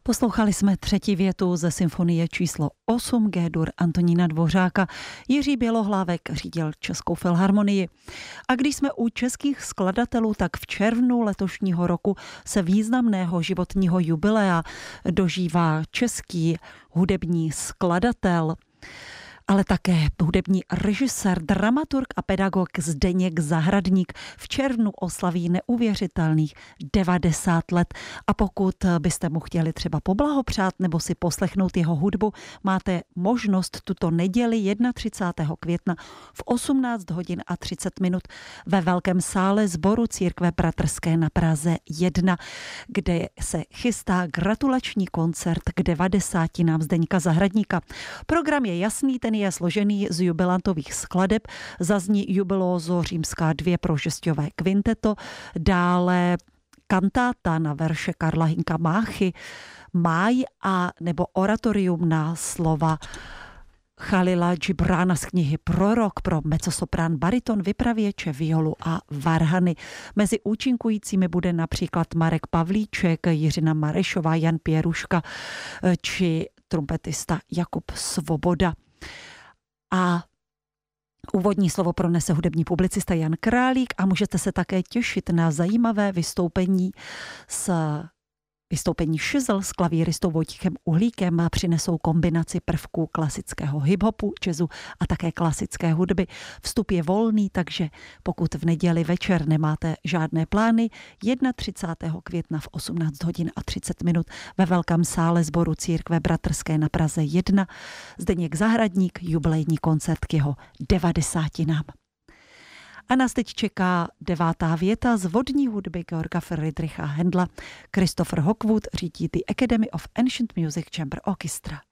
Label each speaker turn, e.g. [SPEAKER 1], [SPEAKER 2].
[SPEAKER 1] Poslouchali jsme třetí větu ze symfonie číslo 8 G-dur Antonína Dvořáka. Jiří Bělohlávek řídil Českou filharmonii. A když jsme u českých skladatelů, tak v červnu letošního roku se významného životního jubilea dožívá český hudební skladatel, ale také hudební režisér, dramaturg a pedagog Zdeněk Zahradník v červnu oslaví neuvěřitelných 90 let. A pokud byste mu chtěli třeba poblahopřát nebo si poslechnout jeho hudbu, máte možnost tuto neděli 31. května v 18 hodin a 30 minut ve velkém sále sboru Církve bratrské na Praze 1, kde se chystá gratulační koncert k 90. Zdeňka Zahradníka. Program je jasný, ten je složený z jubilantových skladeb. Zazní jubilózo římská 2 pro žesťové kvinteto, dále kantáta na verše Karla Hynka Máchy, Máj a nebo oratorium na slova Chalila Džibrána z knihy Prorok pro mezzosoprán, bariton, vypravěče, violu a varhany. Mezi účinkujícími bude například Marek Pavlíček, Jiřina Marešová, Jan Pěruška či trumpetista Jakub Svoboda. A úvodní slovo pronese hudební publicista Jan Králík a můžete se také těšit na zajímavé vystoupení Šizel s klavíristou Vojtichem Uhlíkem. Přinesou kombinaci prvků klasického hiphopu, jazzu a také klasické hudby. Vstup je volný, takže pokud v neděli večer nemáte žádné plány, 31. května v 18 hodin a 30 minut ve velkém sále sboru Církve bratrské na Praze 1 Zdeněk Zahradník, jubilejní koncert k jeho 90. A nás teď čeká 9. věta z vodní hudby Georga Friedricha Händla. Christopher Hogwood řídí The Academy of Ancient Music Chamber Orchestra.